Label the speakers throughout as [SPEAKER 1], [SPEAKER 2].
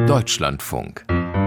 [SPEAKER 1] Deutschlandfunk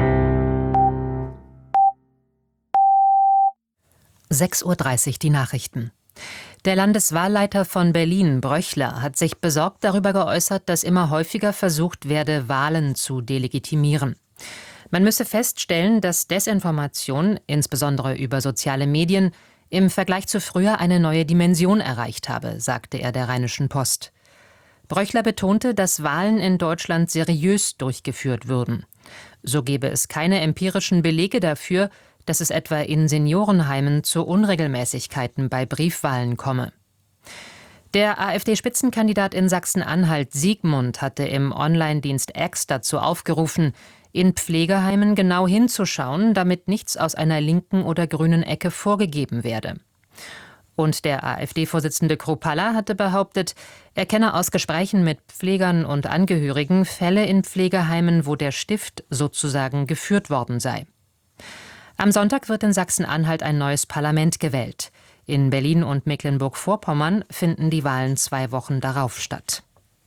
[SPEAKER 2] 6:30 Uhr die Nachrichten. Der Landeswahlleiter von Berlin, Bröchler, hat sich besorgt darüber geäußert, dass immer häufiger versucht werde, Wahlen zu delegitimieren. Man müsse feststellen, dass Desinformation, insbesondere über soziale Medien, im Vergleich zu früher eine neue Dimension erreicht habe, sagte er der Rheinischen Post. Bröchler betonte, dass Wahlen in Deutschland seriös durchgeführt würden. So gebe es keine empirischen Belege dafür, dass es etwa in Seniorenheimen zu Unregelmäßigkeiten bei Briefwahlen komme. Der AfD-Spitzenkandidat in Sachsen-Anhalt, Siegmund, hatte im Online-Dienst X dazu aufgerufen, in Pflegeheimen genau hinzuschauen, damit nichts aus einer linken oder grünen Ecke vorgegeben werde. Und der AfD-Vorsitzende Kruppalla hatte behauptet, er kenne aus Gesprächen mit Pflegern und Angehörigen Fälle in Pflegeheimen, wo der Stift sozusagen geführt worden sei. Am Sonntag wird in Sachsen-Anhalt ein neues Parlament gewählt. In Berlin und Mecklenburg-Vorpommern finden die Wahlen 2 Wochen darauf statt.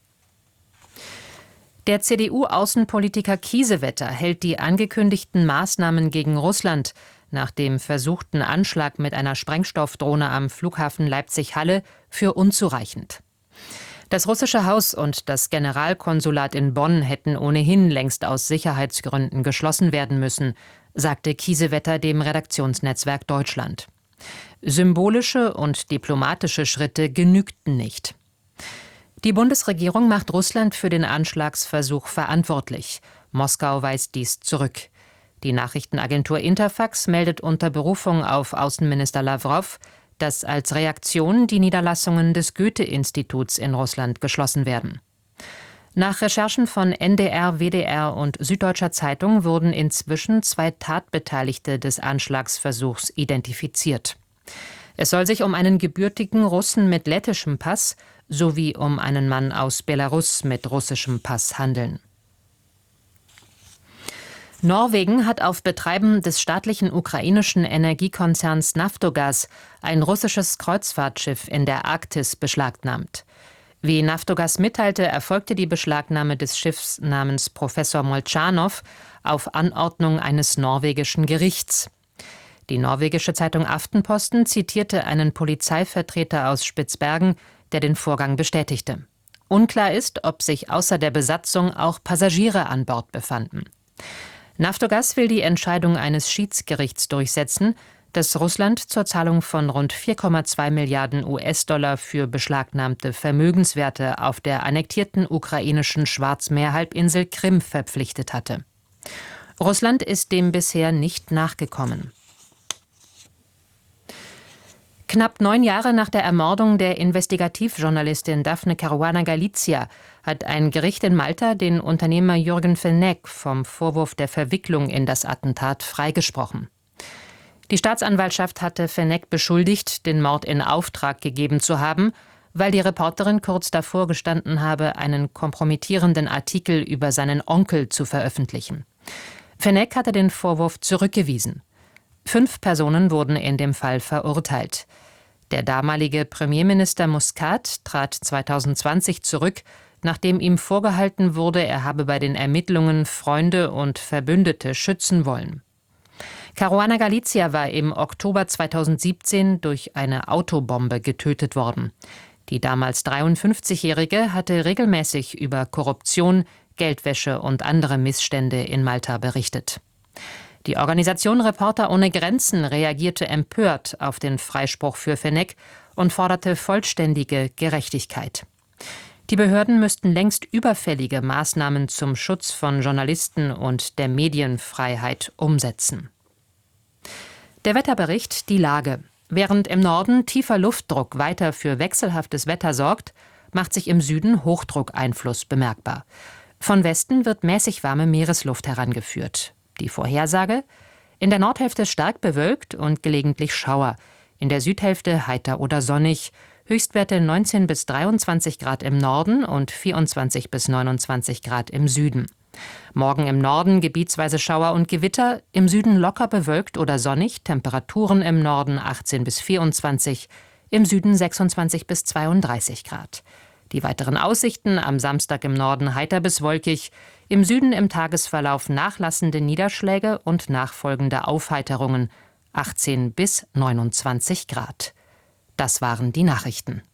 [SPEAKER 2] Der CDU-Außenpolitiker Kiesewetter hält die angekündigten Maßnahmen gegen Russland nach dem versuchten Anschlag mit einer Sprengstoffdrohne am Flughafen Leipzig-Halle für unzureichend. Das russische Haus und das Generalkonsulat in Bonn hätten ohnehin längst aus Sicherheitsgründen geschlossen werden müssen, sagte Kiesewetter dem Redaktionsnetzwerk Deutschland. Symbolische und diplomatische Schritte genügten nicht. Die Bundesregierung macht Russland für den Anschlagsversuch verantwortlich. Moskau weist dies zurück. Die Nachrichtenagentur Interfax meldet unter Berufung auf Außenminister Lawrow, dass als Reaktion die Niederlassungen des Goethe-Instituts in Russland geschlossen werden. Nach Recherchen von NDR, WDR und Süddeutscher Zeitung wurden inzwischen 2 Tatbeteiligte des Anschlagsversuchs identifiziert. Es soll sich um einen gebürtigen Russen mit lettischem Pass sowie um einen Mann aus Belarus mit russischem Pass handeln. Norwegen hat auf Betreiben des staatlichen ukrainischen Energiekonzerns Naftogaz ein russisches Kreuzfahrtschiff in der Arktis beschlagnahmt. Wie Naftogaz mitteilte, erfolgte die Beschlagnahme des Schiffs namens Professor Molchanov auf Anordnung eines norwegischen Gerichts. Die norwegische Zeitung Aftenposten zitierte einen Polizeivertreter aus Spitzbergen, der den Vorgang bestätigte. Unklar ist, ob sich außer der Besatzung auch Passagiere an Bord befanden. Naftogaz will die Entscheidung eines Schiedsgerichts durchsetzen, das Russland zur Zahlung von rund 4,2 Milliarden US-Dollar für beschlagnahmte Vermögenswerte auf der annektierten ukrainischen Schwarzmeerhalbinsel Krim verpflichtet hatte. Russland ist dem bisher nicht nachgekommen. Knapp 9 Jahre nach der Ermordung der Investigativjournalistin Daphne Caruana Galizia hat ein Gericht in Malta den Unternehmer Jürgen Fenech vom Vorwurf der Verwicklung in das Attentat freigesprochen. Die Staatsanwaltschaft hatte Fenech beschuldigt, den Mord in Auftrag gegeben zu haben, weil die Reporterin kurz davor gestanden habe, einen kompromittierenden Artikel über seinen Onkel zu veröffentlichen. Fenech hatte den Vorwurf zurückgewiesen. 5 Personen wurden in dem Fall verurteilt. Der damalige Premierminister Muscat trat 2020 zurück, nachdem ihm vorgehalten wurde, er habe bei den Ermittlungen Freunde und Verbündete schützen wollen. Caruana Galizia war im Oktober 2017 durch eine Autobombe getötet worden. Die damals 53-Jährige hatte regelmäßig über Korruption, Geldwäsche und andere Missstände in Malta berichtet. Die Organisation Reporter ohne Grenzen reagierte empört auf den Freispruch für Fenech und forderte vollständige Gerechtigkeit. Die Behörden müssten längst überfällige Maßnahmen zum Schutz von Journalisten und der Medienfreiheit umsetzen. Der Wetterbericht, die Lage. Während im Norden tiefer Luftdruck weiter für wechselhaftes Wetter sorgt, macht sich im Süden Hochdruckeinfluss bemerkbar. Von Westen wird mäßig warme Meeresluft herangeführt. Die Vorhersage: in der Nordhälfte stark bewölkt und gelegentlich Schauer, in der Südhälfte heiter oder sonnig, Höchstwerte 19 bis 23 Grad im Norden und 24 bis 29 Grad im Süden. Morgen im Norden gebietsweise Schauer und Gewitter, im Süden locker bewölkt oder sonnig, Temperaturen im Norden 18 bis 24, im Süden 26 bis 32 Grad. Die weiteren Aussichten: am Samstag im Norden heiter bis wolkig, im Süden im Tagesverlauf nachlassende Niederschläge und nachfolgende Aufheiterungen, 18 bis 29 Grad. Das waren die Nachrichten.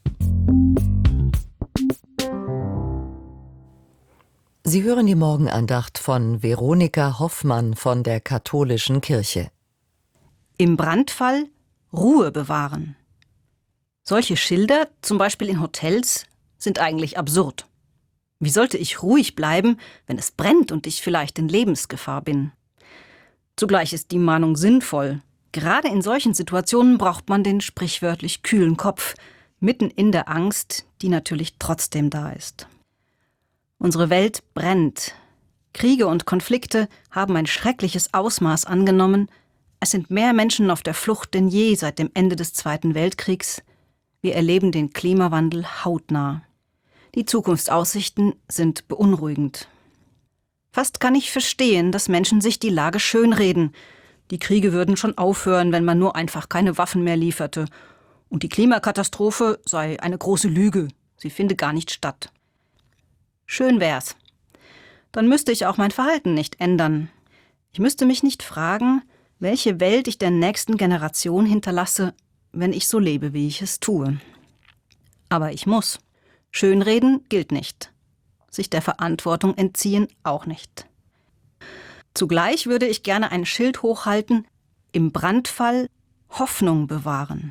[SPEAKER 1] Sie hören die Morgenandacht von Veronika Hoffmann von der Katholischen Kirche.
[SPEAKER 3] Im Brandfall Ruhe bewahren. Solche Schilder, zum Beispiel in Hotels, sind eigentlich absurd. Wie sollte ich ruhig bleiben, wenn es brennt und ich vielleicht in Lebensgefahr bin? Zugleich ist die Mahnung sinnvoll. Gerade in solchen Situationen braucht man den sprichwörtlich kühlen Kopf, mitten in der Angst, die natürlich trotzdem da ist. Unsere Welt brennt. Kriege und Konflikte haben ein schreckliches Ausmaß angenommen. Es sind mehr Menschen auf der Flucht denn je seit dem Ende des Zweiten Weltkriegs. Wir erleben den Klimawandel hautnah. Die Zukunftsaussichten sind beunruhigend. Fast kann ich verstehen, dass Menschen sich die Lage schönreden. Die Kriege würden schon aufhören, wenn man nur einfach keine Waffen mehr lieferte. Und die Klimakatastrophe sei eine große Lüge. Sie finde gar nicht statt. Schön wär's. Dann müsste ich auch mein Verhalten nicht ändern. Ich müsste mich nicht fragen, welche Welt ich der nächsten Generation hinterlasse, wenn ich so lebe, wie ich es tue. Aber ich muss. Schönreden gilt nicht. Sich der Verantwortung entziehen auch nicht. Zugleich würde ich gerne ein Schild hochhalten: im Brandfall Hoffnung bewahren.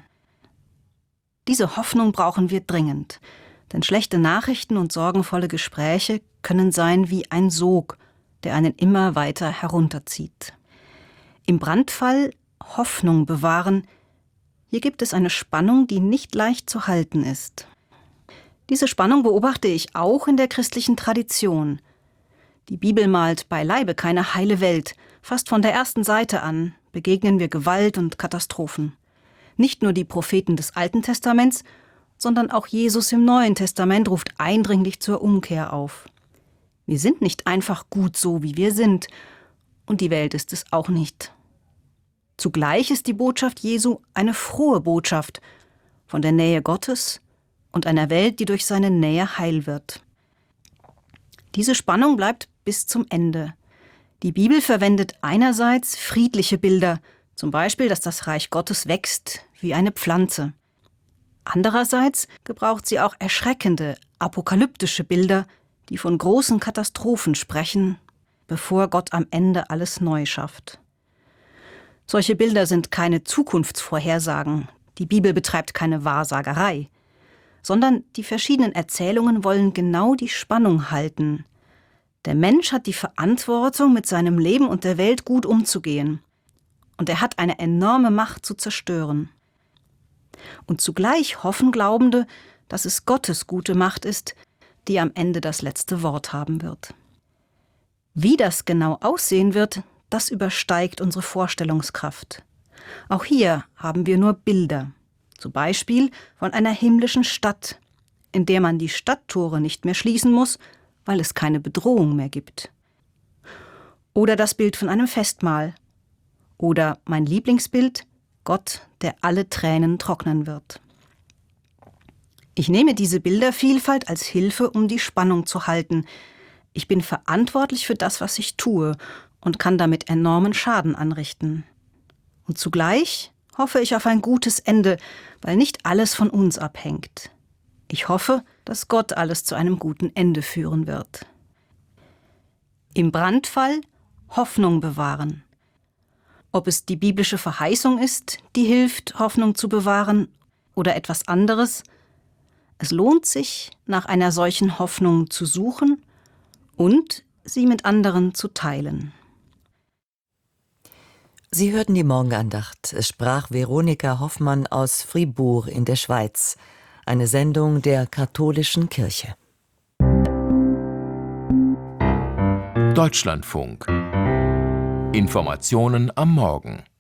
[SPEAKER 3] Diese Hoffnung brauchen wir dringend, denn schlechte Nachrichten und sorgenvolle Gespräche können sein wie ein Sog, der einen immer weiter herunterzieht. Im Brandfall Hoffnung bewahren. Hier gibt es eine Spannung, die nicht leicht zu halten ist. Diese Spannung beobachte ich auch in der christlichen Tradition. Die Bibel malt beileibe keine heile Welt. Fast von der ersten Seite an begegnen wir Gewalt und Katastrophen. Nicht nur die Propheten des Alten Testaments, sondern auch Jesus im Neuen Testament ruft eindringlich zur Umkehr auf. Wir sind nicht einfach gut so, wie wir sind, und die Welt ist es auch nicht. Zugleich ist die Botschaft Jesu eine frohe Botschaft von der Nähe Gottes und einer Welt, die durch seine Nähe heil wird. Diese Spannung bleibt bis zum Ende. Die Bibel verwendet einerseits friedliche Bilder, zum Beispiel, dass das Reich Gottes wächst wie eine Pflanze. Andererseits gebraucht sie auch erschreckende, apokalyptische Bilder, die von großen Katastrophen sprechen, bevor Gott am Ende alles neu schafft. Solche Bilder sind keine Zukunftsvorhersagen. Die Bibel betreibt keine Wahrsagerei, sondern die verschiedenen Erzählungen wollen genau die Spannung halten. Der Mensch hat die Verantwortung, mit seinem Leben und der Welt gut umzugehen. Und er hat eine enorme Macht zu zerstören. Und zugleich hoffen Glaubende, dass es Gottes gute Macht ist, die am Ende das letzte Wort haben wird. Wie das genau aussehen wird, das übersteigt unsere Vorstellungskraft. Auch hier haben wir nur Bilder. Zum Beispiel von einer himmlischen Stadt, in der man die Stadttore nicht mehr schließen muss, weil es keine Bedrohung mehr gibt. Oder das Bild von einem Festmahl. Oder mein Lieblingsbild: Gott, der alle Tränen trocknen wird. Ich nehme diese Bildervielfalt als Hilfe, um die Spannung zu halten. Ich bin verantwortlich für das, was ich tue, und kann damit enormen Schaden anrichten. Und zugleich hoffe ich auf ein gutes Ende, weil nicht alles von uns abhängt. Ich hoffe, dass Gott alles zu einem guten Ende führen wird. Im Brandfall Hoffnung bewahren. Ob es die biblische Verheißung ist, die hilft, Hoffnung zu bewahren, oder etwas anderes, es lohnt sich, nach einer solchen Hoffnung zu suchen und sie mit anderen zu teilen.
[SPEAKER 1] Sie hörten die Morgenandacht. Es sprach Veronika Hoffmann aus Fribourg in der Schweiz. Eine Sendung der Katholischen Kirche.
[SPEAKER 4] Deutschlandfunk. Informationen am Morgen.